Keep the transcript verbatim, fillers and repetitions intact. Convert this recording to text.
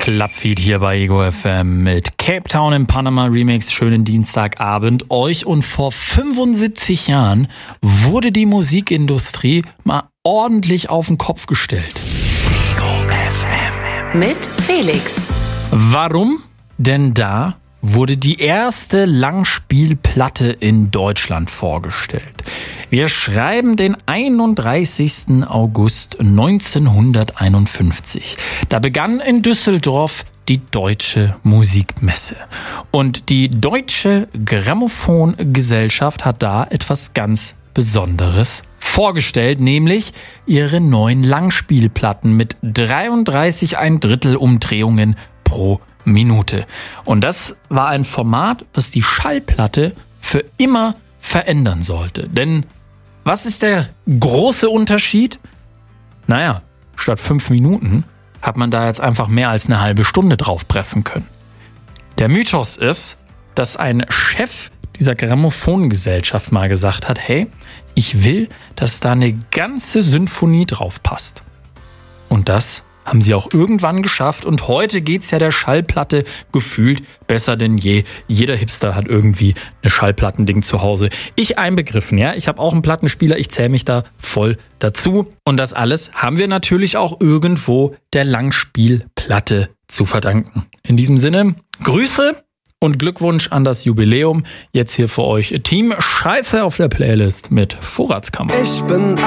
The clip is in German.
Clubfeed hier bei Ego F M mit Cape Town im Panama Remix. Schönen Dienstagabend euch. Und vor fünfundsiebzig Jahren wurde die Musikindustrie mal ordentlich auf den Kopf gestellt. Ego F M mit Felix. Warum? Denn da wurde die erste Langspielplatte in Deutschland vorgestellt. Wir schreiben den einunddreißigsten August neunzehnhunderteinundfünfzig. Da begann in Düsseldorf die Deutsche Musikmesse. Und die Deutsche Grammophongesellschaft hat da etwas ganz Besonderes vorgestellt, nämlich ihre neuen Langspielplatten mit dreiunddreißig ein Drittel Umdrehungen pro Minute. Und das war ein Format, was die Schallplatte für immer verändern sollte. Denn was ist der große Unterschied? Naja, statt fünf Minuten hat man da jetzt einfach mehr als eine halbe Stunde drauf pressen können. Der Mythos ist, dass ein Chef dieser Grammophongesellschaft mal gesagt hat, hey, ich will, dass da eine ganze Sinfonie drauf passt. Und das haben sie auch irgendwann geschafft und heute geht's ja der Schallplatte gefühlt besser denn je. Jeder Hipster hat irgendwie eine Schallplattending zu Hause. Ich einbegriffen, ja. Ich habe auch einen Plattenspieler, ich zähle mich da voll dazu. Und das alles haben wir natürlich auch irgendwo der Langspielplatte zu verdanken. In diesem Sinne, Grüße und Glückwunsch an das Jubiläum. Jetzt hier für euch Team Scheiße auf der Playlist mit Vorratskammer. Ich bin